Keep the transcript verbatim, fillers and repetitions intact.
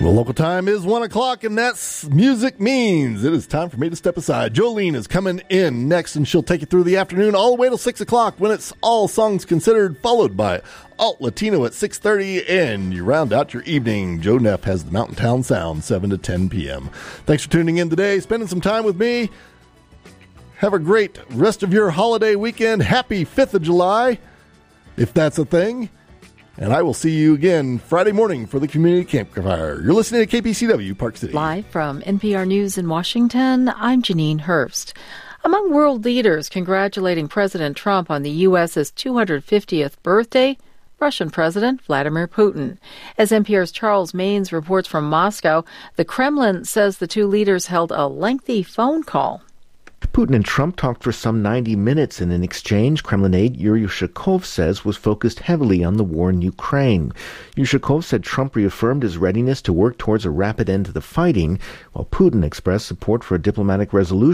Well, local time is one o'clock, and that's music means it is time for me to step aside. Jolene is coming in next, and she'll take you through the afternoon all the way till six o'clock when it's All Songs Considered, followed by Alt Latino at six thirty, and you round out your evening. Joe Neff has the Mountain Town Sound, seven to ten p.m. Thanks for tuning in today, spending some time with me. Have a great rest of your holiday weekend. Happy fifth of July, if that's a thing. And I will see you again Friday morning for the Community Campfire. You're listening to K P C W, Park City. Live from N P R News in Washington, I'm Janine Hurst. Among world leaders congratulating President Trump on the U S's two hundred fiftieth birthday, Russian President Vladimir Putin. As N P R's Charles Maines reports from Moscow, the Kremlin says the two leaders held a lengthy phone call. Putin and Trump talked for some ninety minutes in an exchange Kremlin aide Yuri Ushakov says was focused heavily on the war in Ukraine. Ushakov said Trump reaffirmed his readiness to work towards a rapid end to the fighting, while Putin expressed support for a diplomatic resolution